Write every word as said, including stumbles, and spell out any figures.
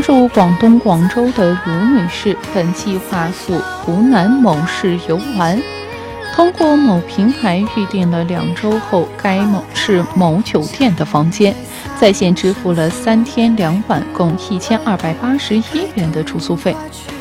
住广东广州的卢女士本计划赴湖南某市游玩，通过某平台预订了两周后该某市某酒店的房间，在线支付了三天两晚共一千二百八十一元的住宿费。